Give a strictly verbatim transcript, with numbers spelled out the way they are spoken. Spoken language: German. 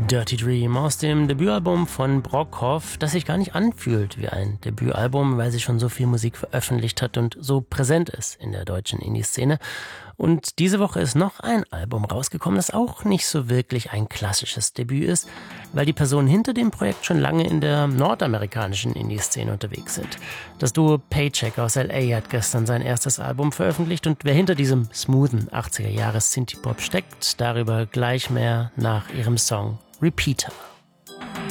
Dirty Dream aus dem Debütalbum von Brockhoff, das sich gar nicht anfühlt wie ein Debütalbum, weil sie schon so viel Musik veröffentlicht hat und so präsent ist in der deutschen Indie-Szene. Und diese Woche ist noch ein Album rausgekommen, das auch nicht so wirklich ein klassisches Debüt ist, weil die Personen hinter dem Projekt schon lange in der nordamerikanischen Indie-Szene unterwegs sind. Das Duo Paycheck aus L A hat gestern sein erstes Album veröffentlicht und wer hinter diesem smoothen achtziger-Jahres-Synthie-Pop steckt, darüber gleich mehr nach ihrem Song Repeater.